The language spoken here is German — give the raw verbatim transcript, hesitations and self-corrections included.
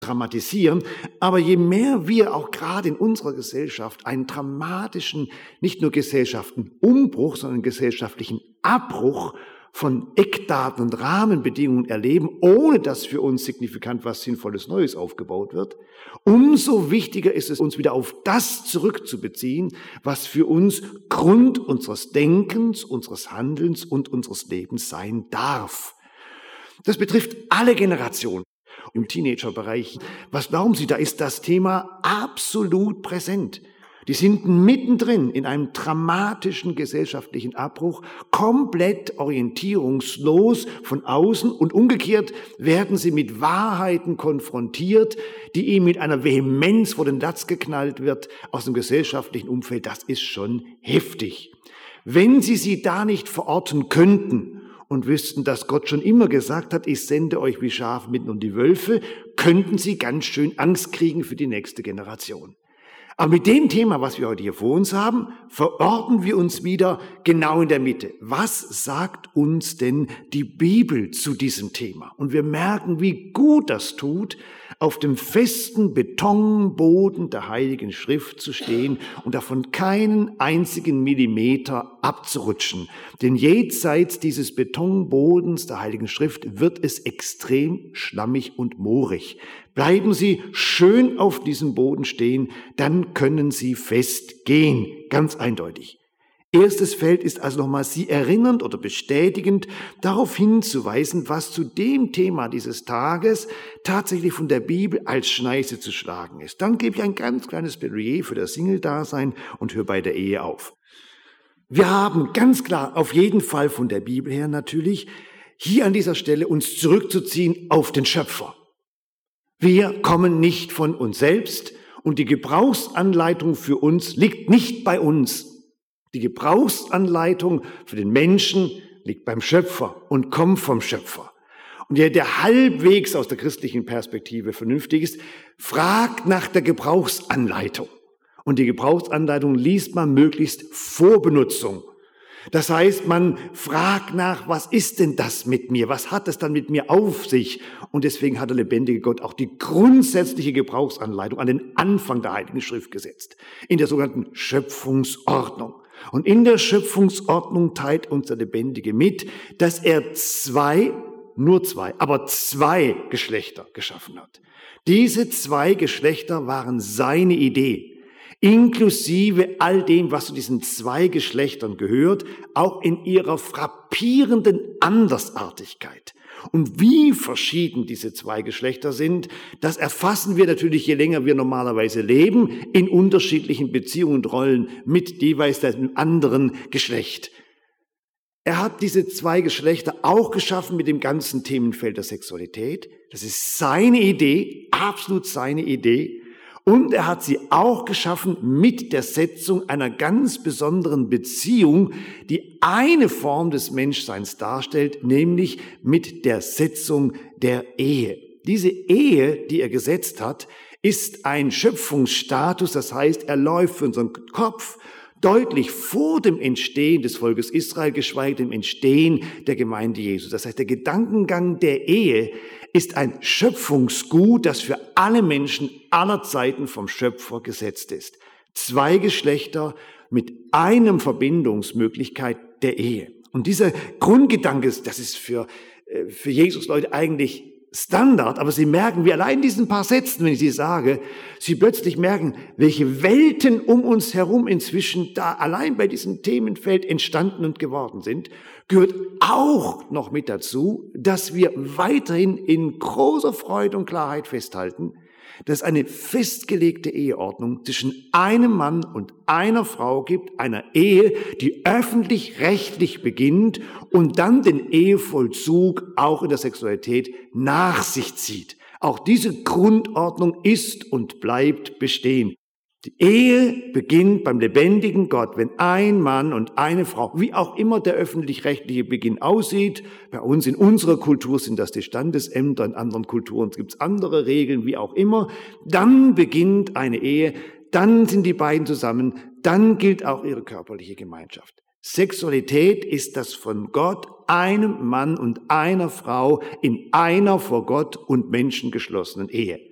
dramatisieren, aber je mehr wir auch gerade in unserer Gesellschaft einen dramatischen, nicht nur gesellschaftlichen Umbruch, sondern gesellschaftlichen Abbruch von Eckdaten und Rahmenbedingungen erleben, ohne dass für uns signifikant was Sinnvolles Neues aufgebaut wird, umso wichtiger ist es, uns wieder auf das zurückzubeziehen, was für uns Grund unseres Denkens, unseres Handelns und unseres Lebens sein darf. Das betrifft alle Generationen. Im Teenagerbereich, was glauben Sie, da ist das Thema absolut präsent. Die sind mittendrin in einem dramatischen gesellschaftlichen Abbruch, komplett orientierungslos von außen und umgekehrt werden sie mit Wahrheiten konfrontiert, die ihnen mit einer Vehemenz vor den Latz geknallt wird aus dem gesellschaftlichen Umfeld. Das ist schon heftig. Wenn Sie sie da nicht verorten könnten und wüssten, dass Gott schon immer gesagt hat, ich sende euch wie Schafe mitten unter die Wölfe, könnten Sie ganz schön Angst kriegen für die nächste Generation. Aber mit dem Thema, was wir heute hier vor uns haben, verorten wir uns wieder genau in der Mitte. Was sagt uns denn die Bibel zu diesem Thema? Und wir merken, wie gut das tut, auf dem festen Betonboden der Heiligen Schrift zu stehen und davon keinen einzigen Millimeter abzurutschen. Denn jenseits dieses Betonbodens der Heiligen Schrift wird es extrem schlammig und moorig. Bleiben Sie schön auf diesem Boden stehen, dann können Sie fest gehen, ganz eindeutig. Erstes Feld ist also nochmal Sie erinnernd oder bestätigend darauf hinzuweisen, was zu dem Thema dieses Tages tatsächlich von der Bibel als Schneise zu schlagen ist. Dann gebe ich ein ganz kleines Plädoyer für das Single-Dasein und höre bei der Ehe auf. Wir haben ganz klar, auf jeden Fall von der Bibel her natürlich, hier an dieser Stelle uns zurückzuziehen auf den Schöpfer. Wir kommen nicht von uns selbst und die Gebrauchsanleitung für uns liegt nicht bei uns. Die Gebrauchsanleitung für den Menschen liegt beim Schöpfer und kommt vom Schöpfer. Und der, der halbwegs aus der christlichen Perspektive vernünftig ist, fragt nach der Gebrauchsanleitung. Und die Gebrauchsanleitung liest man möglichst vor Benutzung. Das heißt, man fragt nach, was ist denn das mit mir? Was hat es dann mit mir auf sich? Und deswegen hat der lebendige Gott auch die grundsätzliche Gebrauchsanleitung an den Anfang der Heiligen Schrift gesetzt. In der sogenannten Schöpfungsordnung. Und in der Schöpfungsordnung teilt uns der Lebendige mit, dass er zwei, nur zwei, aber zwei Geschlechter geschaffen hat. Diese zwei Geschlechter waren seine Idee. Inklusive all dem, was zu diesen zwei Geschlechtern gehört, auch in ihrer frappierenden Andersartigkeit. Und wie verschieden diese zwei Geschlechter sind, das erfassen wir natürlich, je länger wir normalerweise leben, in unterschiedlichen Beziehungen und Rollen mit jeweils dem anderen Geschlecht. Er hat diese zwei Geschlechter auch geschaffen mit dem ganzen Themenfeld der Sexualität. Das ist seine Idee, absolut seine Idee. Und er hat sie auch geschaffen mit der Setzung einer ganz besonderen Beziehung, die eine Form des Menschseins darstellt, nämlich mit der Setzung der Ehe. Diese Ehe, die er gesetzt hat, ist ein Schöpfungsstatus, das heißt, er läuft für unseren Kopf deutlich vor dem Entstehen des Volkes Israel, geschweige dem Entstehen der Gemeinde Jesu. Das heißt, der Gedankengang der Ehe ist ein Schöpfungsgut, das für alle Menschen aller Zeiten vom Schöpfer gesetzt ist. Zwei Geschlechter mit einem Verbindungsmöglichkeit der Ehe. Und dieser Grundgedanke, das ist für, für Jesus-Leute eigentlich Standard, aber Sie merken, wie allein diesen paar Sätzen, wenn ich sie sage, Sie plötzlich merken, welche Welten um uns herum inzwischen da allein bei diesem Themenfeld entstanden und geworden sind, gehört auch noch mit dazu, dass wir weiterhin in großer Freude und Klarheit festhalten, dass es eine festgelegte Eheordnung zwischen einem Mann und einer Frau gibt, einer Ehe, die öffentlich-rechtlich beginnt und dann den Ehevollzug auch in der Sexualität nach sich zieht. Auch diese Grundordnung ist und bleibt bestehen. Die Ehe beginnt beim lebendigen Gott, wenn ein Mann und eine Frau, wie auch immer der öffentlich-rechtliche Beginn aussieht, bei uns in unserer Kultur sind das die Standesämter, in anderen Kulturen gibt es andere Regeln, wie auch immer, dann beginnt eine Ehe, dann sind die beiden zusammen, dann gilt auch ihre körperliche Gemeinschaft. Sexualität ist das von Gott, einem Mann und einer Frau in einer vor Gott und Menschen geschlossenen Ehe.